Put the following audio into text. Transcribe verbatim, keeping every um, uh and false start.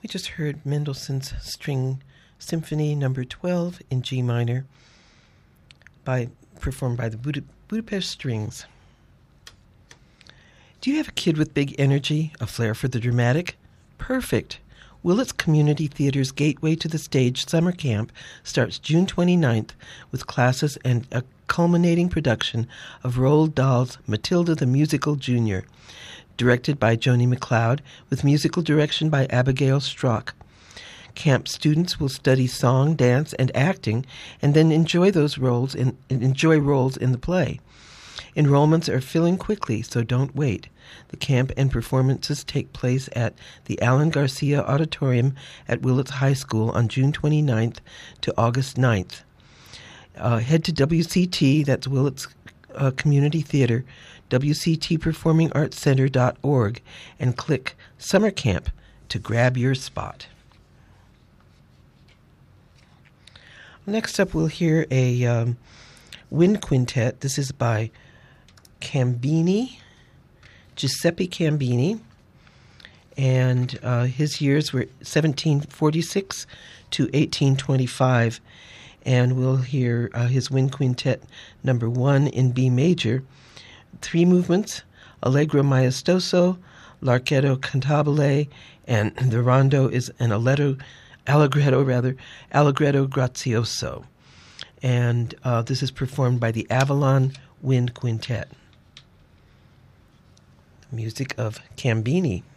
We just heard Mendelssohn's String Symphony Number twelve in G minor, by performed by the Buda- Budapest Strings. Do you have a kid with big energy, a flair for the dramatic? Perfect. Willits Community Theater's Gateway to the Stage Summer Camp starts June twenty-ninth with classes and a culminating production of Roald Dahl's Matilda the Musical Junior, directed by Joni McLeod, with musical direction by Abigail Strock. Camp students will study song, dance, and acting, and then enjoy those roles in enjoy roles in the play. Enrollments are filling quickly, so don't wait. The camp and performances take place at the Alan Garcia Auditorium at Willits High School on June twenty-ninth to August ninth. Uh, head to W C T, that's Willits uh, Community Theater, W C T performing arts center dot org, and click Summer Camp to grab your spot. Next up, we'll hear a um, wind quintet. This is by Cambini, Giuseppe Cambini, and uh, his years were seventeen forty-six to eighteen twenty-five, and we'll hear uh, his wind quintet number one in B major, three movements, Allegro Maestoso, L'archetto Cantabile, and the rondo is an allegro, allegretto rather, allegretto grazioso, and uh, this is performed by the Avalon Wind Quintet. Music of Cambini.